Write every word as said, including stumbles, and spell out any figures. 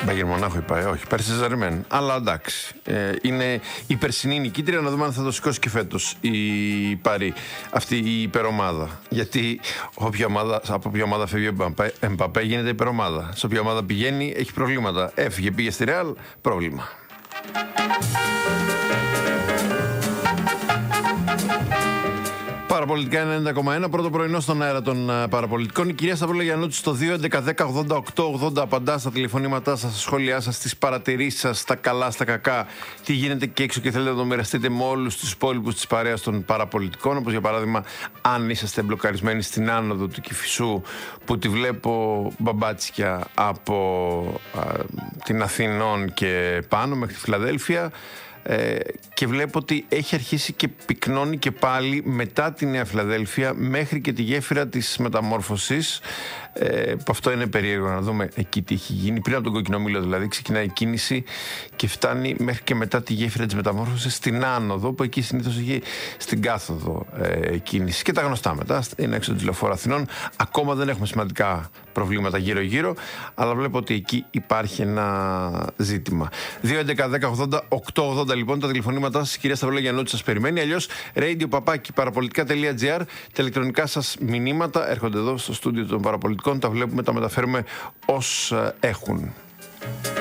Μπάγερ Μονάχο είπα, ε, όχι, Πάρι Σεν-Ζερμέν. Αλλά εντάξει. Ε, είναι η περσινή νικήτρια, να δούμε αν θα το σηκώσει και φέτος η Πάρι, αυτή η υπερομάδα. Γιατί όποια ομάδα, από όποια ομάδα φεύγει ο Εμπαπέ γίνεται υπερομάδα. Σε όποια ομάδα πηγαίνει έχει προβλήματα. Έφυγε, πήγε στη Ρεάλ, πρόβλημα. Παραπολιτικά ενενήντα κόμμα ένα, πρώτο πρωινό στον αέρα των uh, παραπολιτικών. Η κυρία Σταυρολογιαννούτη στο δύο έντεκα δέκα ογδόντα οκτώ ογδόντα απαντά στα τηλεφωνήματά σας, στα σχόλιά σας, στις παρατηρήσεις σας, στα καλά, στα κακά. Τι γίνεται και έξω και θέλετε να το μοιραστείτε με όλους τους υπόλοιπους της παρέας των παραπολιτικών. Όπως για παράδειγμα, αν είσαστε μπλοκαρισμένοι στην άνοδο του Κηφισού, που τη βλέπω μπαμπάτσια από uh, την Αθηνών και πάνω μέχρι τη Φιλαδέλφια. Ε, και βλέπω ότι έχει αρχίσει και πυκνώνει και πάλι μετά τη Νέα Φιλαδέλφια μέχρι και τη γέφυρα της Μεταμόρφωσης, ε, που αυτό είναι περίεργο να δούμε εκεί τι έχει γίνει. Πριν από τον Κοκκινομήλο δηλαδή ξεκινάει η κίνηση και φτάνει μέχρι και μετά τη γέφυρα της Μεταμόρφωσης στην άνοδο, που εκεί συνήθως έχει στην κάθοδο ε, κίνηση. Και τα γνωστά μετά είναι έξω του Λεωφόρου Αθηνών. Ακόμα δεν έχουμε σημαντικά προβλήματα γύρω-γύρω, αλλά βλέπω ότι εκεί υπάρχει ένα ζήτημα. δύο έντεκα δέκα ογδόντα οκτώ ογδόντα λοιπόν τα τηλεφωνήματά σας, η κυρία Σταυρολογιαννούτη σας περιμένει. Αλλιώς radio παπάκι παραπολιτικά τελεία τζι άρ, τα ηλεκτρονικά σας μηνύματα έρχονται εδώ στο στούντιο των παραπολιτικών, τα βλέπουμε, τα μεταφέρουμε ως έχουν.